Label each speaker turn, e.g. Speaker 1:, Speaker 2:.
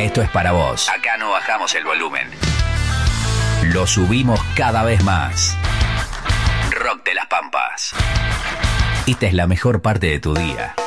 Speaker 1: Esto es para vos. Acá no bajamos el volumen. Lo subimos cada vez más. Rock de las Pampas. Esta es la mejor parte de tu día.